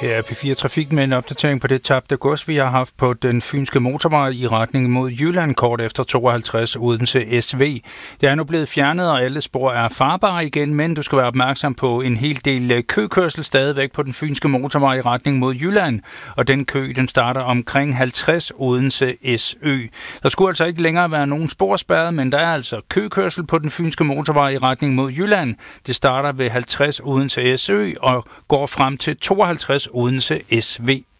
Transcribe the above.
Her er P4 Trafik med en opdatering på det tabte gods, vi har haft på den fynske motorvej i retning mod Jylland kort efter 52 Odense SV. Det er nu blevet fjernet, og alle spor er farbare igen, men du skal være opmærksom på en hel del køkørsel stadigvæk på den fynske motorvej i retning mod Jylland. Og den kø, den starter omkring 50 Odense SØ. Der skulle altså ikke længere være nogen sporspærret, men der er altså køkørsel på den fynske motorvej i retning mod Jylland. Det starter ved 50 Odense SØ og går frem til 52 Odense SV.